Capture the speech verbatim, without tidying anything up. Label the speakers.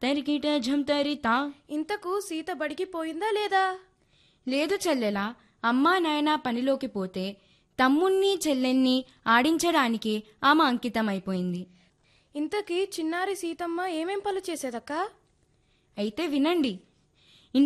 Speaker 1: తరికిట ఝంతరితా.
Speaker 2: ఇంతకు సీత బడికి పోయిందా లేదా?
Speaker 1: లేదు చెల్లెలా, అమ్మా నాయన పనిలోకి పోతే తమ్ముణ్ణి చెల్లెన్ని ఆడించడానికి ఆమె అంకితమైపోయింది.
Speaker 2: ఇంతకీ చిన్నారి సీతమ్మ ఏమేం పనులు చేసేదక్కా?
Speaker 1: అయితే వినండి.